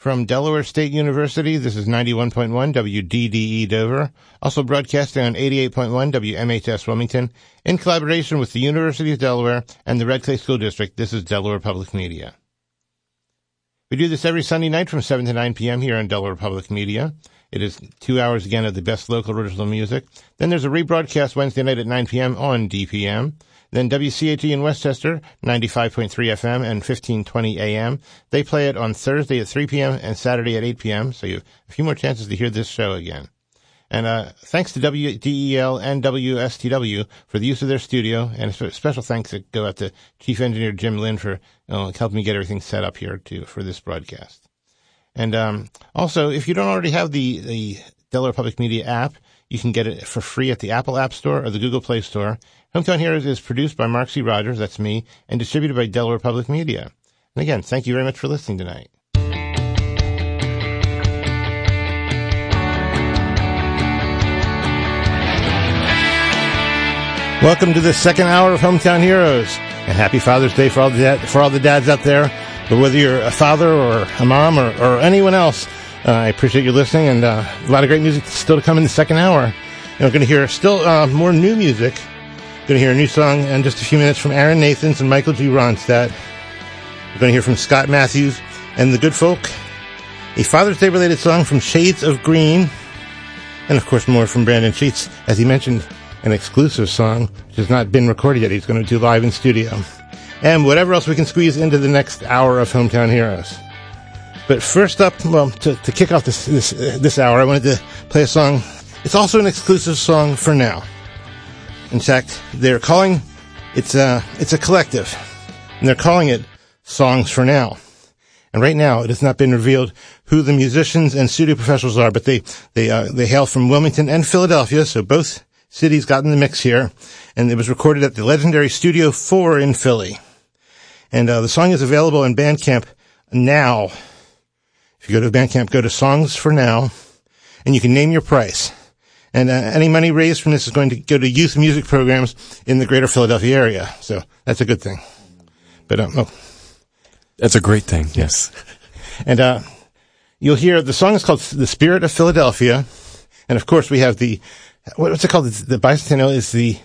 From Delaware State University, this is 91.1 WDDE Dover, also broadcasting on 88.1 WMHS Wilmington, in collaboration with the University of Delaware and the Red Clay School District. This is Delaware Public Media. We do this every Sunday night from 7 to 9 p.m. here on Delaware Public Media. It is 2 hours again of the best local original music. Then there's a rebroadcast Wednesday night at 9 p.m. on DPM. Then WCAT in Westchester, 95.3 FM and 1520 AM. They play it on Thursday at 3 p.m. and Saturday at 8 p.m., so you have a few more chances to hear this show again. And thanks to WDEL and WSTW for the use of their studio, and special thanks that go out to Chief Engineer Jim Lynn for helping me get everything set up here for this broadcast. And also, if you don't already have the Delaware Public Media app, you can get it for free at the Apple App Store or the Google Play Store. Hometown Heroes is produced by Mark C. Rogers, that's me, and distributed by Delaware Public Media. And again, thank you very much for listening tonight. Welcome to the second hour of Hometown Heroes, and happy Father's Day for all the dads out there. But whether you're a father or a mom or anyone else, I appreciate you listening, and a lot of great music still to come in the second hour. And we're going to hear still more new music. Going to hear a new song in just a few minutes from Aaron Nathans and Michael G. Ronstadt. We're going to hear from Scott Matthews and The Good Folk, a Father's Day related song from Shades of Green, and of course more from Brandon Sheets, as he mentioned, an exclusive song which has not been recorded yet. He's going to do live in studio, and whatever else we can squeeze into the next hour of Hometown Heroes. But first up, well, to kick off this hour, I wanted to play a song. It's also an exclusive song for now. In fact, they're calling it's a collective, and they're calling it Songs for Now. And right now, it has not been revealed who the musicians and studio professionals are, but they hail from Wilmington and Philadelphia, so both cities got in the mix here. And it was recorded at the legendary Studio 4 in Philly. And the song is available in Bandcamp now. If you go to Bandcamp, go to Songs for Now, and you can name your price. And any money raised from this is going to go to youth music programs in the greater Philadelphia area. So that's a good thing. But that's a great thing, yes. And you'll hear the song is called The Spirit of Philadelphia. And of course we have what's it called? The bicentennial is the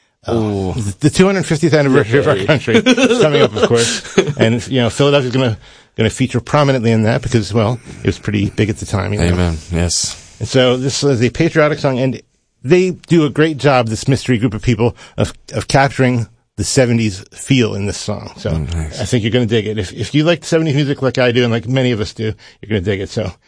250th anniversary of our country coming up, of course. And Philadelphia's going to feature prominently in that because, well, it was pretty big at the time. Amen. Yes. And so this is a patriotic song, and they do a great job, this mystery group of people, of capturing the 70s feel in this song. So nice. I think you're going to dig it. If you like 70s music like I do, and like many of us do, you're going to dig it. So